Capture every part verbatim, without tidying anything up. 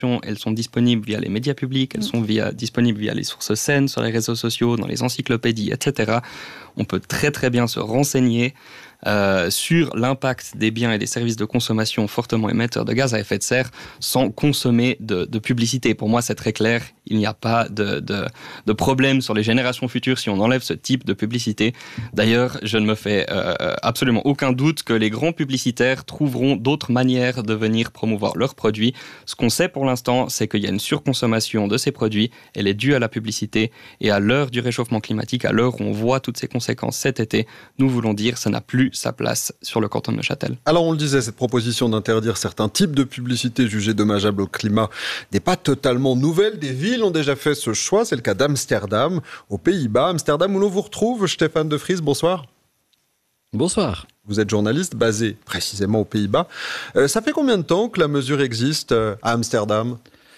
elles sont disponibles via les médias publics, elles sont via, disponibles via les sources saines, sur les réseaux sociaux, dans les encyclopédies, et cetera. On peut très très bien se renseigner Euh, sur l'impact des biens et des services de consommation fortement émetteurs de gaz à effet de serre sans consommer de, de publicité. Pour moi, c'est très clair. Il n'y a pas de, de, de problème sur les générations futures si on enlève ce type de publicité. D'ailleurs, je ne me fais euh, absolument aucun doute que les grands publicitaires trouveront d'autres manières de venir promouvoir leurs produits. Ce qu'on sait pour l'instant, c'est qu'il y a une surconsommation de ces produits. Elle est due à la publicité. Et à l'heure du réchauffement climatique, à l'heure où on voit toutes ces conséquences cet été, nous voulons dire que ça n'a plus sa place sur le canton de Neuchâtel. Alors on le disait, cette proposition d'interdire certains types de publicités jugées dommageables au climat n'est pas totalement nouvelle. Des villes ont déjà fait ce choix. C'est le cas d'Amsterdam, aux Pays-Bas. Amsterdam, où l'on vous retrouve, Stéphane de Vries, bonsoir. Bonsoir. Vous êtes journaliste basé précisément aux Pays-Bas. Euh, ça fait combien de temps que la mesure existe euh, à Amsterdam ?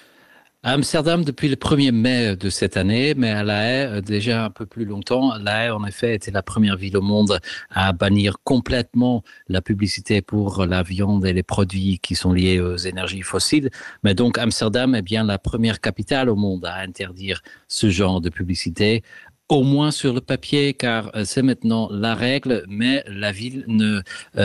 À Amsterdam depuis le premier mai de cette année, mais à La Haye déjà un peu plus longtemps. La Haye, en effet, était la première ville au monde à bannir complètement la publicité pour la viande et les produits qui sont liés aux énergies fossiles. Mais donc Amsterdam est bien la première capitale au monde à interdire ce genre de publicité. Au moins sur le papier, car c'est maintenant la règle, mais la ville ne,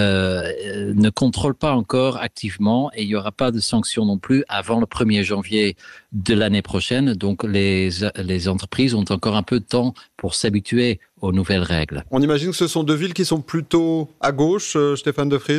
euh, ne contrôle pas encore activement et il n'y aura pas de sanctions non plus avant le premier janvier de l'année prochaine. Donc les, les entreprises ont encore un peu de temps pour s'habituer aux nouvelles règles. On imagine que ce sont deux villes qui sont plutôt à gauche, euh, Stéphane de Vries ?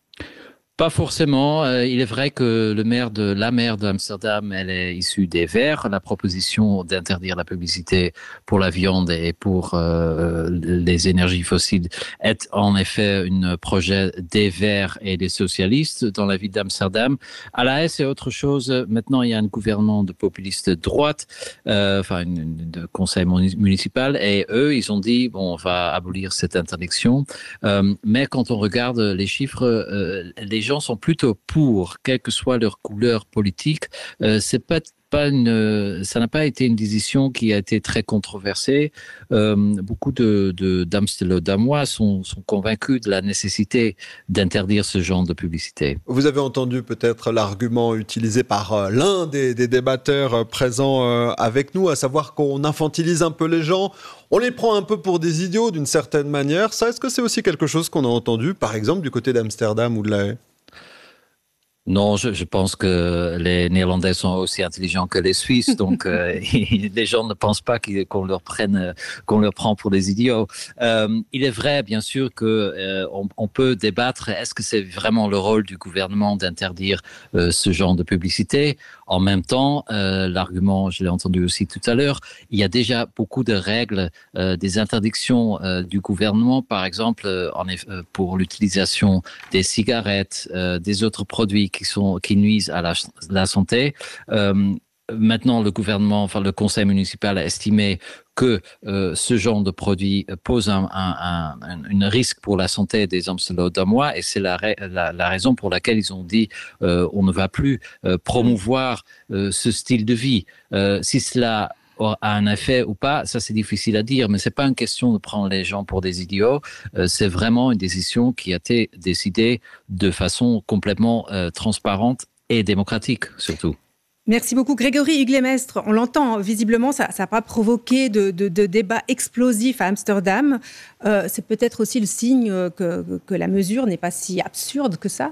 Pas forcément. Euh, il est vrai que le maire de la maire d'Amsterdam, elle est issue des Verts. La proposition d'interdire la publicité pour la viande et pour euh, les énergies fossiles est en effet un projet des Verts et des socialistes dans la ville d'Amsterdam. À La Haye, c'est autre chose. Maintenant, il y a un gouvernement de populistes de droite, euh, enfin, une, une, de conseil municipal, et eux, ils ont dit bon, on va abolir cette interdiction. Euh, mais quand on regarde les chiffres, euh, les gens sont plutôt pour, quelle que soit leur couleur politique. Euh, c'est pas Pas une, ça n'a pas été une décision qui a été très controversée. Euh, beaucoup de, de, d'Amsterdamois sont, sont convaincus de la nécessité d'interdire ce genre de publicité. Vous avez entendu peut-être l'argument utilisé par euh, l'un des, des débatteurs euh, présents euh, avec nous, à savoir qu'on infantilise un peu les gens, on les prend un peu pour des idiots d'une certaine manière. Ça, est-ce que c'est aussi quelque chose qu'on a entendu, par exemple, du côté d'Amsterdam ou de La Haye ? Non, je, je pense que les Néerlandais sont aussi intelligents que les Suisses, donc euh, les gens ne pensent pas qu'on leur prenne, qu'on leur prend pour des idiots. Euh, il est vrai, bien sûr, que euh, on, on peut débattre. Est-ce que c'est vraiment le rôle du gouvernement d'interdire euh, ce genre de publicité ? En même temps, euh, l'argument, je l'ai entendu aussi tout à l'heure, il y a déjà beaucoup de règles, euh, des interdictions euh, du gouvernement, par exemple, euh, en effet, pour l'utilisation des cigarettes, euh, des autres produits qui sont qui nuisent à la, la santé. Euh, maintenant, le gouvernement, enfin le conseil municipal a estimé que euh, ce genre de produit pose un, un, un, un risque pour la santé des Amsterdamois et c'est la, la, la raison pour laquelle ils ont dit euh, on ne va plus euh, promouvoir euh, ce style de vie. Euh, si cela a un effet ou pas, ça c'est difficile à dire, mais c'est pas une question de prendre les gens pour des idiots, euh, c'est vraiment une décision qui a été décidée de façon complètement euh, transparente et démocratique surtout. Merci beaucoup. Grégory Hugues-Lemestre, on l'entend, visiblement, ça n'a pas provoqué de, de, de débat explosif à Amsterdam. Euh, c'est peut-être aussi le signe que, que la mesure n'est pas si absurde que ça ?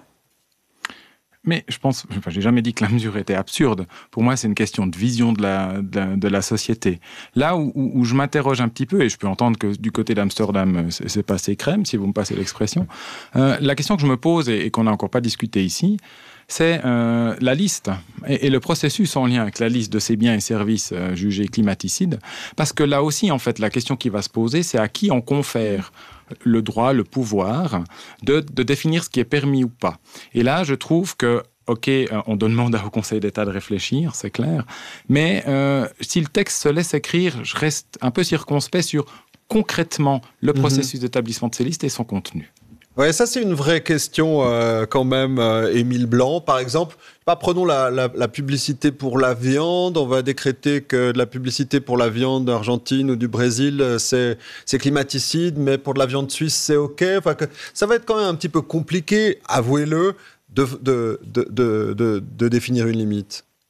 Mais je pense, enfin, j'ai jamais dit que la mesure était absurde. Pour moi, c'est une question de vision de la, de la, de la société. Là où, où, où je m'interroge un petit peu, et je peux entendre que du côté d'Amsterdam, c'est, c'est passé crème, si vous me passez l'expression, euh, la question que je me pose et, et qu'on n'a encore pas discuté ici, c'est euh, la liste et, et le processus en lien avec la liste de ces biens et services euh, jugés climaticides. Parce que là aussi, en fait, la question qui va se poser, c'est à qui on confère le droit, le pouvoir de, de définir ce qui est permis ou pas. Et là, je trouve que, OK, on demande au Conseil d'État de réfléchir, c'est clair, mais euh, si le texte se laisse écrire, je reste un peu circonspect sur concrètement le processus mmh. d'établissement de ces listes et son contenu. Ouais, ça c'est une vraie question euh, quand même, euh, Émile Blanc. Par exemple, pas prenons la, la, la publicité pour la viande. On va décréter que de la publicité pour la viande d'Argentine ou du Brésil, c'est, c'est climaticide, mais pour de la viande suisse, c'est OK. Enfin, que, ça va être quand même un petit peu compliqué, avouez-le, de, de, de, de, de, de définir une limite.